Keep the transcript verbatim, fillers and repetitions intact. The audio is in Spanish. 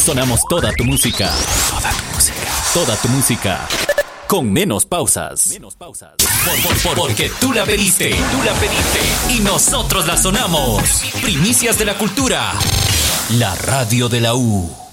Sonamos toda tu música. Toda tu música. Toda tu música. Con menos pausas. Menos pausas. Por, por, por, porque tú la pediste. Tú la pediste. Y nosotros la sonamos. Primicias de la cultura. La radio de la U.